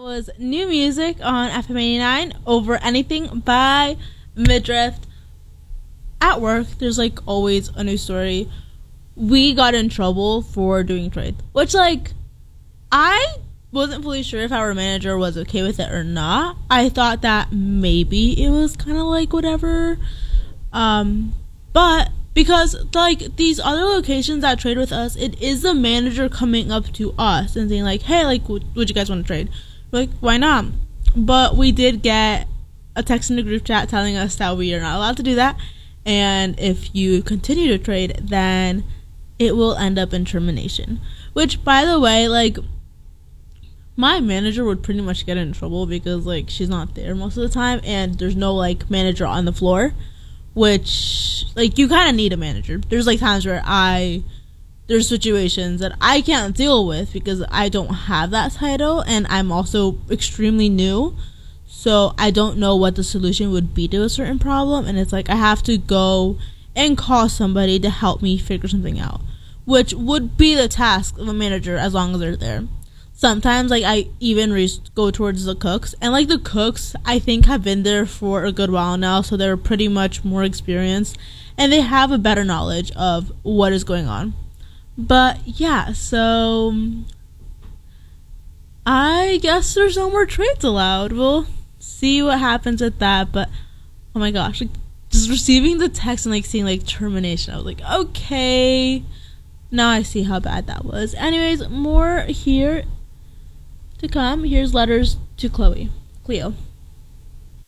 Was new music on FM 89 Over Anything by Midriff. At work, there's like always a new story. We got in trouble for doing trade, which I wasn't fully sure if our manager was okay with it or not. I thought that maybe it was kind of like whatever. But because these other locations that trade with us, it is the manager coming up to us and saying hey, would you guys want to trade? We're why not? But we did get a text in the group chat telling us that we are not allowed to do that, and if you continue to trade, then it will end up in termination. Which, by the way, my manager would pretty much get in trouble because she's not there most of the time, and there's no manager on the floor, which you kind of need a manager. There's times where there's situations that I can't deal with because I don't have that title, and I'm also extremely new, so I don't know what the solution would be to a certain problem, and it's I have to go and call somebody to help me figure something out, which would be the task of a manager as long as they're there. Sometimes I even go towards the cooks, and the cooks I think have been there for a good while now, so they're pretty much more experienced and they have a better knowledge of what is going on. But yeah, so I guess there's no more trades allowed. We'll see what happens with that. But oh my gosh, just receiving the text and seeing termination, I was okay, now I see how bad that was. Anyways, more here to come. Here's letters to Cleo.